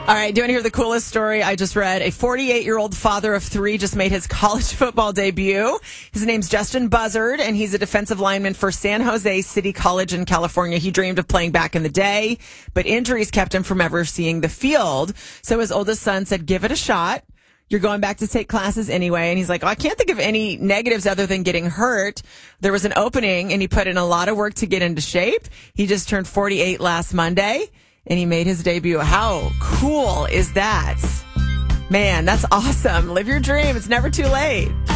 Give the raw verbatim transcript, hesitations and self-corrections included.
All right, do you want to hear the coolest story I just read? A forty-eight-year-old father of three just made his college football debut. His name's Justin Buzzard, and he's a defensive lineman for San Jose City College in California. He dreamed of playing back in the day, but injuries kept him from ever seeing the field. So his oldest son said, give it a shot. You're going back to take classes anyway. And he's like, oh, I can't think of any negatives other than getting hurt. There was an opening, and he put in a lot of work to get into shape. He just turned forty-eight last Monday, and he made his debut. How cool is that? Man, that's awesome. Live your dream. It's never too late.